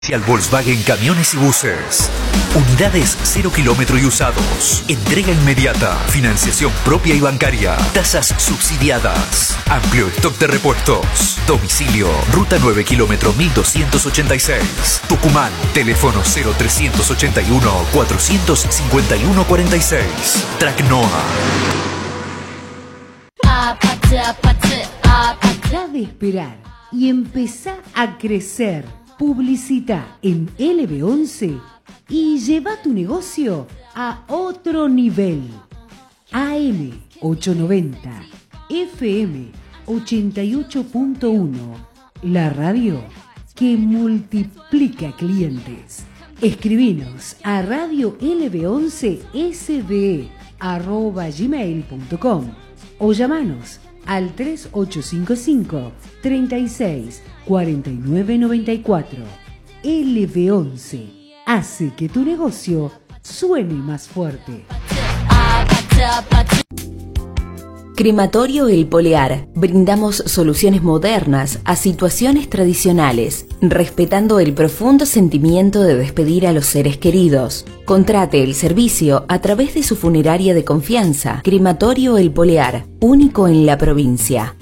Volkswagen Camiones y Buses. Unidades 0 kilómetro y usados. Entrega inmediata. Financiación propia y bancaria. Tasas subsidiadas. Amplio stock de repuestos. Domicilio: Ruta 9 kilómetro 1286. Tucumán. Teléfono 0381 451 46. Tracnoa. Deja de esperar y empezá a crecer. Publicita en LB11 y lleva tu negocio a otro nivel. AM 890, FM 88.1, la radio que multiplica clientes. Escribinos a radiolb11sbe@gmail.com o llamanos al 3855 36 49 94. LB11 hace que tu negocio suene más fuerte. Crematorio El Polear. Brindamos soluciones modernas a situaciones tradicionales, respetando el profundo sentimiento de despedir a los seres queridos. Contrate el servicio a través de su funeraria de confianza. Crematorio El Polear, único en la provincia.